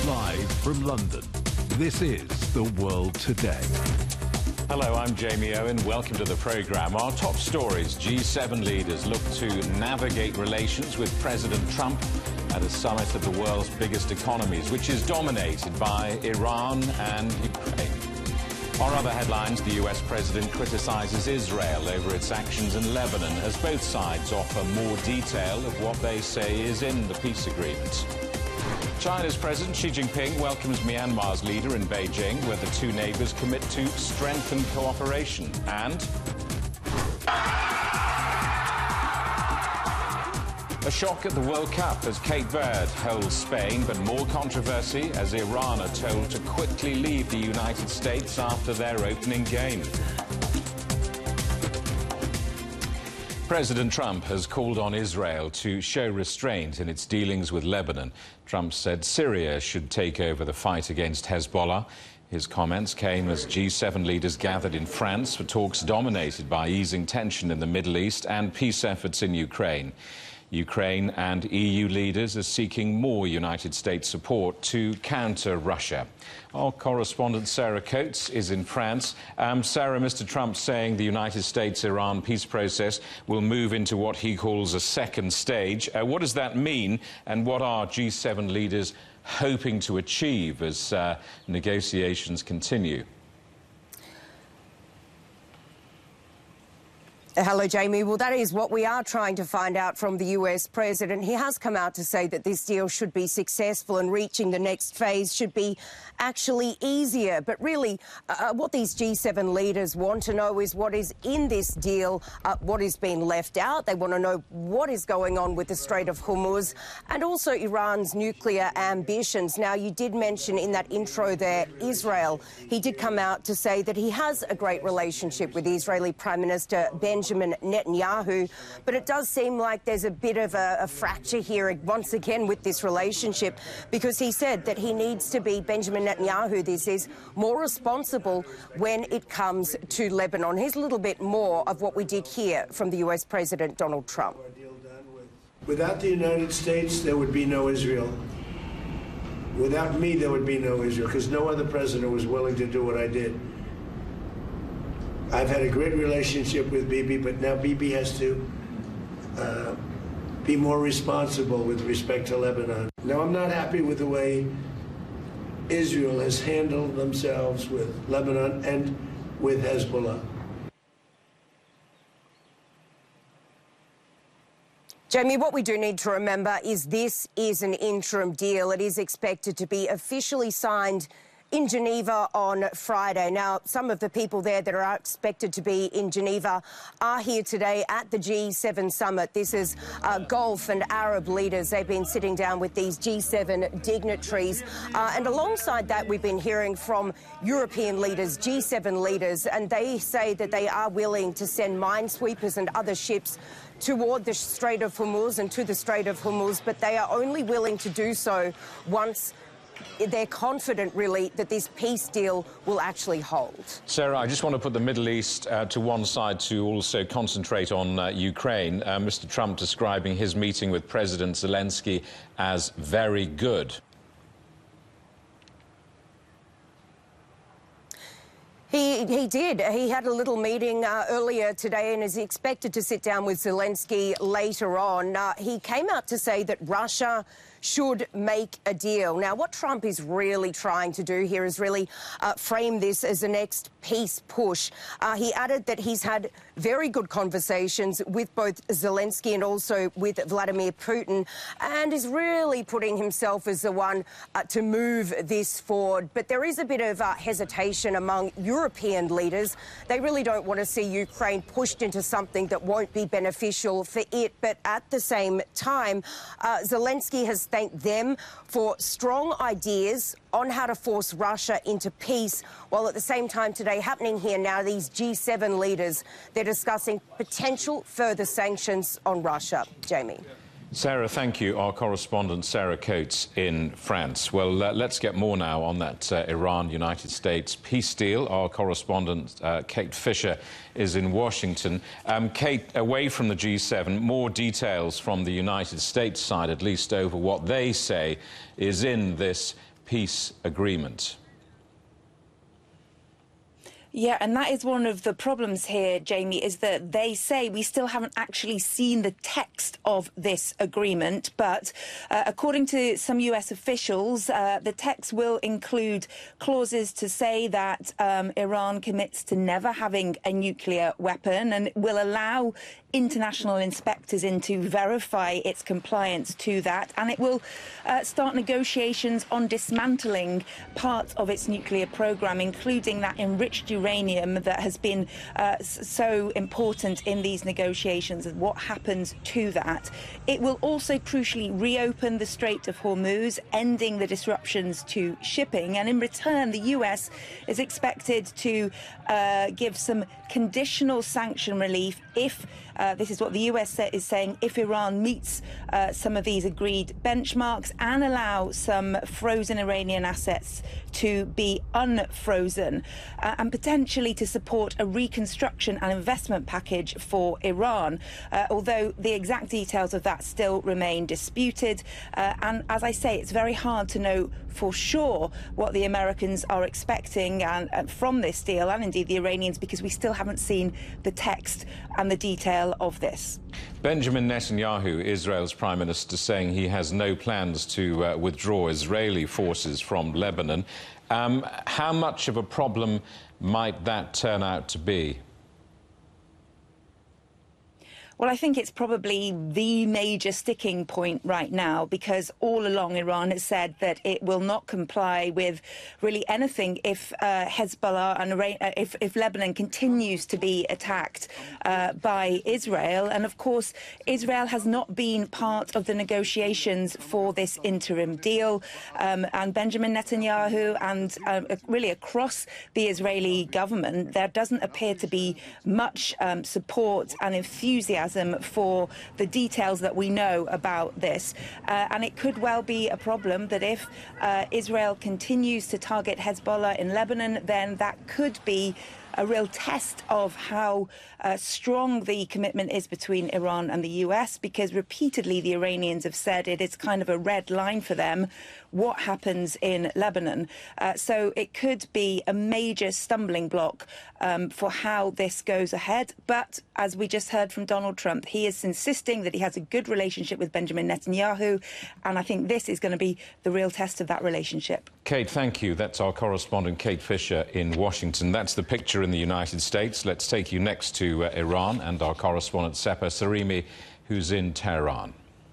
Live from London, this is The World Today. Hello, I'm Jamie Owen. Welcome to the programme. Our top stories: G7 leaders look to navigate relations with President Trump at a summit of the world's biggest economies, which is dominated by Iran and Ukraine. On other headlines, the US president criticises Israel over its actions in Lebanon as both sides offer more detail of what they say is in the peace agreement. China's President Xi Jinping welcomes Myanmar's leader in Beijing, where the two neighbours commit to strengthen cooperation. And a shock at the World Cup as Cape Verde holds Spain, but more controversy as Iran are told to quickly leave the United States after their opening game. President Trump has called on Israel to show restraint in its dealings with Lebanon. Trump said Syria should take over the fight against Hezbollah. His comments came as G7 leaders gathered in France for talks dominated by easing tension in the Middle East and peace efforts in Ukraine. Ukraine and EU leaders are seeking more United States support to counter Russia. Our correspondent Sarah Coates is in France. Sarah, Mr. Trump saying the United States-Iran peace process will move into what he calls a second stage. What does that mean, and what are G7 leaders hoping to achieve as negotiations continue? Hello, Jamie. Well, that is what we are trying to find out from the US president. He has come out to say that this deal should be successful and reaching the next phase should be actually easier. But really, what these G7 leaders want to know is what is in this deal, what is being left out. They want to know what is going on with the Strait of Hormuz and also Iran's nuclear ambitions. Now, you did mention in that intro there Israel. He did come out to say that he has a great relationship with the Israeli Prime Minister Benjamin Netanyahu, but it does seem like there's a bit of a fracture here once again with this relationship, because he said that he needs to be, Benjamin Netanyahu, this is, more responsible when it comes to Lebanon. Here's a little bit more of what we did hear from the US President Donald Trump. Without the United States, there would be no Israel. Without me, there would be no Israel, because no other president was willing to do what I did. I've had a great relationship with Bibi, but now Bibi has to be more responsible with respect to Lebanon. Now, I'm not happy with the way Israel has handled themselves with Lebanon and with Hezbollah. Jamie, what we do need to remember is this is an interim deal. It is expected to be officially signed in Geneva on Friday. Now, some of the people there that are expected to be in Geneva are here today at the G7 summit. This is Gulf and Arab leaders. They've been sitting down with these G7 dignitaries. And alongside that, we've been hearing from European leaders, G7 leaders, and they say that they are willing to send minesweepers and other ships toward the Strait of Hormuz and to the Strait of Hormuz, but they are only willing to do so once they're confident, really, that this peace deal will actually hold. Sarah, I just want to put the Middle East to one side to also concentrate on Ukraine. Mr. Trump describing his meeting with President Zelensky as very good. He did. He had a little meeting earlier today and is expected to sit down with Zelensky later on. He came out to say that Russia should make a deal. Now, what Trump is really trying to do here is really frame this as the next peace push. He added that he's had very good conversations with both Zelensky and also with Vladimir Putin, and is really putting himself as the one to move this forward. But there is a bit of hesitation among European leaders. They really don't want to see Ukraine pushed into something that won't be beneficial for it. But at the same time, Zelensky has thanked them for strong ideas on how to force Russia into peace, while at the same time today happening here now, these G7 leaders, they're discussing potential further sanctions on Russia. Jamie. Sarah, thank you. Our correspondent Sarah Coates in France. Well, let's get more now on that Iran-United States peace deal. Our correspondent Kate Fisher is in Washington. Kate, away from the G7, more details from the United States side, at least over what they say is in this peace agreement. Yeah, and that is one of the problems here, Jamie, is that they say we still haven't actually seen the text of this agreement. But according to some US officials, the text will include clauses to say that Iran commits to never having a nuclear weapon and will allow international inspectors in to verify its compliance to that. And it will start negotiations on dismantling parts of its nuclear program, including that enriched uranium that has been so important in these negotiations and what happens to that. It will also crucially reopen the Strait of Hormuz, ending the disruptions to shipping. And in return, the US is expected to give some conditional sanction relief if this is what the US is saying, if Iran meets some of these agreed benchmarks and allow some frozen Iranian assets to be unfrozen and potentially to support a reconstruction and investment package for Iran, although the exact details of that still remain disputed. And as I say, it's very hard to know for sure what the Americans are expecting from this deal, and indeed the Iranians, because we still haven't seen the text and the detail of this. Benjamin Netanyahu, Israel's prime minister, saying he has no plans to withdraw Israeli forces from Lebanon. How much of a problem might that turn out to be? Well, I think it's probably the major sticking point right now, because all along Iran has said that it will not comply with really anything if Hezbollah and if Lebanon continues to be attacked by Israel. And of course, Israel has not been part of the negotiations for this interim deal. And Benjamin Netanyahu and really across the Israeli government, there doesn't appear to be much support and enthusiasm for the details that we know about this. And it could well be a problem that if Israel continues to target Hezbollah in Lebanon, then that could be a real test of how strong the commitment is between Iran and the US, because repeatedly the Iranians have said it is kind of a red line for them what happens in Lebanon. So it could be a major stumbling block for how this goes ahead. But as we just heard from Donald Trump, he is insisting that he has a good relationship with Benjamin Netanyahu. And I think this is going to be the real test of that relationship. Kate, thank you. That's our correspondent, Kate Fisher, in Washington. That's the picture in the United States. Let's take you next to Iran and our correspondent, Sepa Sarimi, who's in Tehran.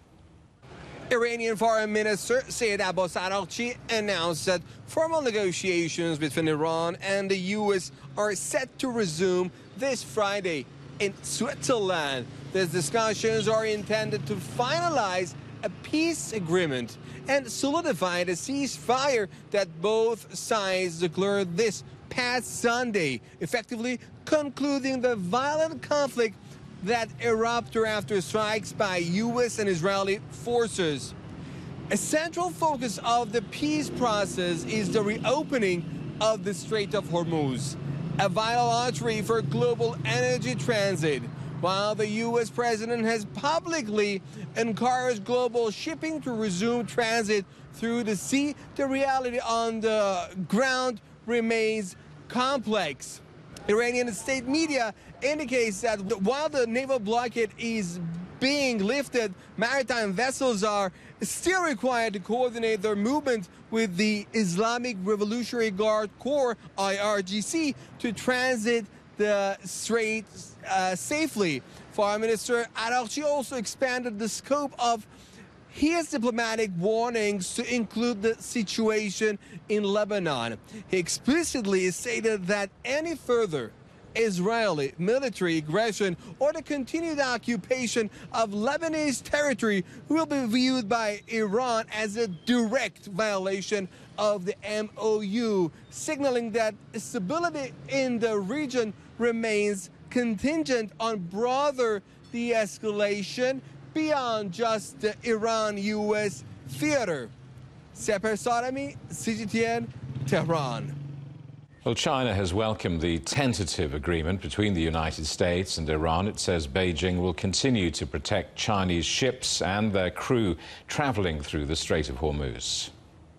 Iranian Foreign Minister Saeed Abbas Araghchi announced that formal negotiations between Iran and the U.S. are set to resume this Friday in Switzerland. These discussions are intended to finalize a peace agreement and solidify the ceasefire that both sides declared this past Sunday, effectively concluding the violent conflict that erupted after strikes by U.S. and Israeli forces. A central focus of the peace process is the reopening of the Strait of Hormuz, a vital artery for global energy transit. While the U.S. president has publicly encouraged global shipping to resume transit through the sea, the reality on the ground remains complex. Iranian state media indicates that while the naval blockade is being lifted, maritime vessels are still required to coordinate their movement with the Islamic Revolutionary Guard Corps, IRGC, to transit the strait safely. Foreign Minister Araghchi also expanded the scope of his diplomatic warnings to include the situation in Lebanon. He explicitly stated that any further Israeli military aggression or the continued occupation of Lebanese territory will be viewed by Iran as a direct violation of the MOU, signaling that stability in the region remains contingent on broader de-escalation beyond just the Iran-U.S. theater. Sepa Sarimi, CGTN, Tehran. Well, China has welcomed the tentative agreement between the United States and Iran. It says Beijing will continue to protect Chinese ships and their crew traveling through the Strait of Hormuz.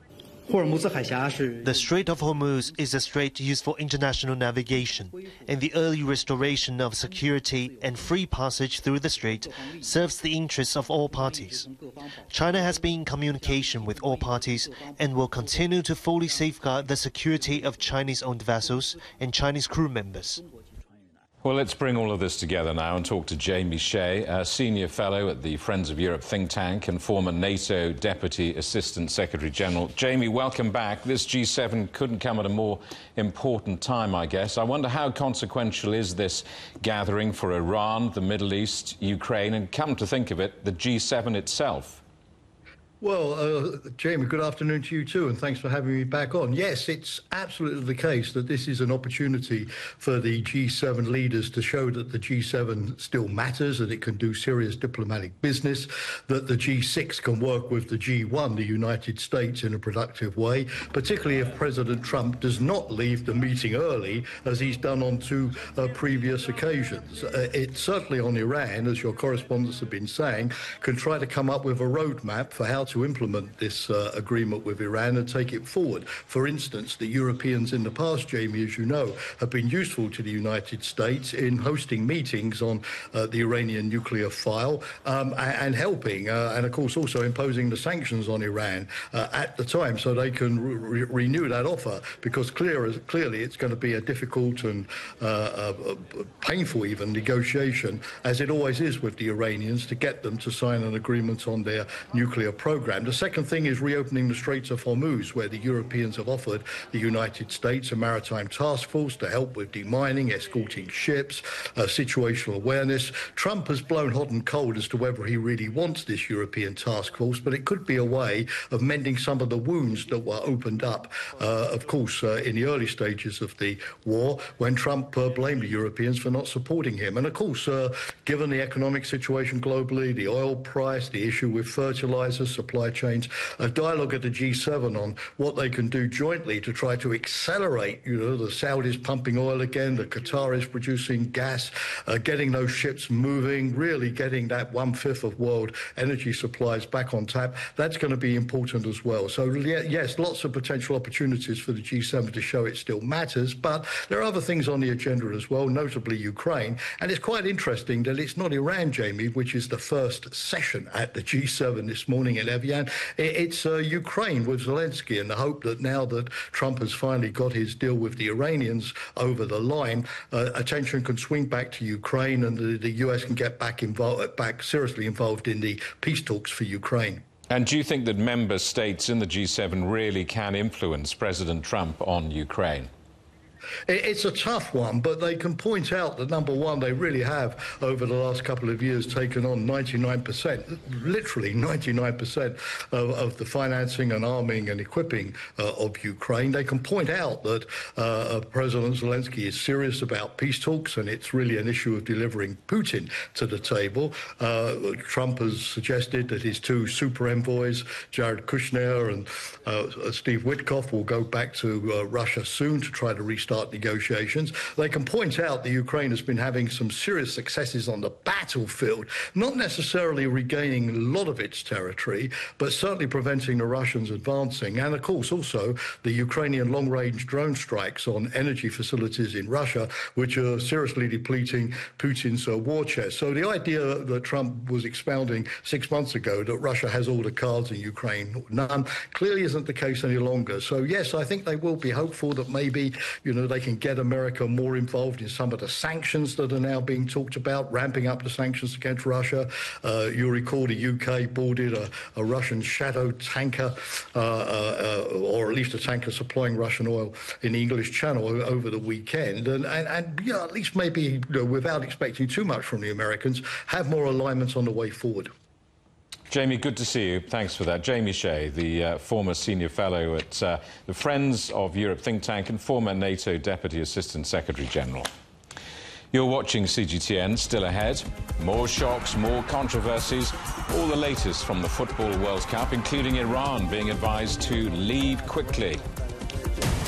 The Strait of Hormuz is a strait used for international navigation, and the early restoration of security and free passage through the strait serves the interests of all parties. China has been in communication with all parties and will continue to fully safeguard the security of Chinese-owned vessels and Chinese crew members. Well, let's bring all of this together now and talk to Jamie Shea, a senior fellow at the Friends of Europe think tank and former NATO Deputy Assistant Secretary General. Jamie, welcome back. This G7 couldn't come at a more important time, I guess. I wonder how consequential is this gathering for Iran, the Middle East, Ukraine, and come to think of it, the G7 itself? Well, Jamie, good afternoon to you too, and thanks for having me back on. Yes, it's absolutely the case that this is an opportunity for the G7 leaders to show that the G7 still matters, that it can do serious diplomatic business, that the G6 can work with the G1, the United States, in a productive way, particularly if President Trump does not leave the meeting early, as he's done on two previous occasions. It certainly on Iran, as your correspondents have been saying, can try to come up with a roadmap for how to implement this agreement with Iran and take it forward. For instance, the Europeans in the past, Jamie, as you know, have been useful to the United States in hosting meetings on the Iranian nuclear file and helping, and of course also imposing the sanctions on Iran at the time so they can renew that offer, because clearly it's going to be a difficult and painful even negotiation, as it always is with the Iranians, to get them to sign an agreement on their nuclear program. The second thing is reopening the Straits of Hormuz, where the Europeans have offered the United States a maritime task force to help with demining, escorting ships, situational awareness. Trump has blown hot and cold as to whether he really wants this European task force, but it could be a way of mending some of the wounds that were opened up, of course, in the early stages of the war, when Trump blamed the Europeans for not supporting him. And of course, given the economic situation globally, the oil price, the issue with fertilizers, supply chains, a dialogue at the G7 on what they can do jointly to try to accelerate, the Saudis pumping oil again, the Qataris producing gas, getting those ships moving, really getting that 1/5 of world energy supplies back on tap. That's going to be important as well. So yes, lots of potential opportunities for the G7 to show it still matters, but there are other things on the agenda as well, notably Ukraine. And it's quite interesting that it's not Iran, Jamie, which is the first session at the G7 this morning in Evian. It's Ukraine with Zelensky, and the hope that now that Trump has finally got his deal with the Iranians over the line, attention can swing back to Ukraine, and the US can get back seriously involved in the peace talks for Ukraine. And do you think that member states in the G7 really can influence President Trump on Ukraine? It's a tough one, but they can point out that, number one, they really have, over the last couple of years, taken on 99%, literally 99% of the financing and arming and equipping of Ukraine. They can point out that President Zelensky is serious about peace talks, and it's really an issue of delivering Putin to the table. Trump has suggested that his two super envoys, Jared Kushner and Steve Witkoff, will go back to Russia soon to try to restart negotiations. They can point out that Ukraine has been having some serious successes on the battlefield, not necessarily regaining a lot of its territory, but certainly preventing the Russians advancing. And of course, also the Ukrainian long-range drone strikes on energy facilities in Russia, which are seriously depleting Putin's war chest. So the idea that Trump was expounding 6 months ago, that Russia has all the cards in Ukraine, none, clearly isn't the case any longer. So yes, I think they will be hopeful that maybe, they can get America more involved in some of the sanctions that are now being talked about, ramping up the sanctions against Russia. You'll recall the UK boarded a Russian shadow tanker, or at least a tanker supplying Russian oil in the English Channel over the weekend. And at least maybe, without expecting too much from the Americans, have more alignments on the way forward. Jamie, good to see you. Thanks for that. Jamie Shea, the former senior fellow at the Friends of Europe think tank and former NATO Deputy Assistant Secretary General. You're watching CGTN. Still ahead, more shocks, more controversies, all the latest from the Football World Cup, including Iran being advised to leave quickly.